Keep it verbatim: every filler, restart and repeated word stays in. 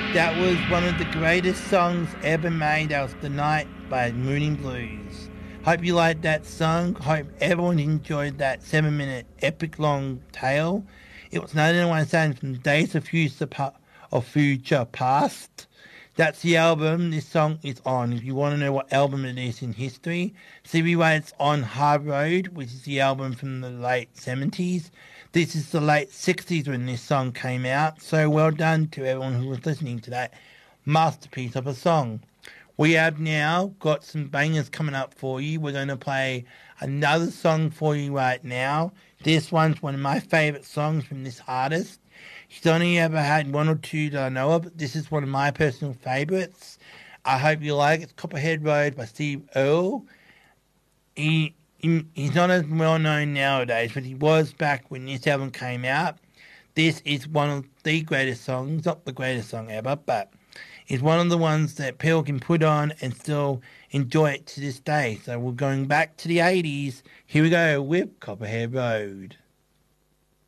That was one of the greatest songs ever made. That was The Night by Moody Blues. Hope you liked that song. Hope everyone enjoyed that seven minute epic long tale. It was nineteen ninety-one from Days of Future, pa- of Future Past. That's the album this song is on. If you want to know what album it is in history, Stevie Wonder's On Hard Road, which is the album from the late seventies. This is the late sixties when this song came out. So well done to everyone who was listening to that masterpiece of a song. We have now got some bangers coming up for you. We're going to play another song for you right now. This one's one of my favourite songs from this artist. He's only ever had one or two that I know of, but this is one of my personal favourites. I hope you like it. It's Copperhead Road by Steve Earle. He, he He's not as well known nowadays, but he was back when this album came out. This is one of the greatest songs, not the greatest song ever, but it's one of the ones that people can put on and still enjoy it to this day. So we're going back to the eighties. Here we go with Copperhead Road.